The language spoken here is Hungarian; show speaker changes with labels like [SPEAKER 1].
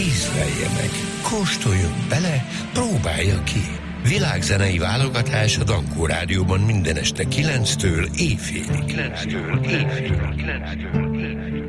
[SPEAKER 1] Ízlelje meg, kóstoljon bele, próbálja ki. Világzenei válogatás a Dankó Rádióban minden este 9-től éjfélig.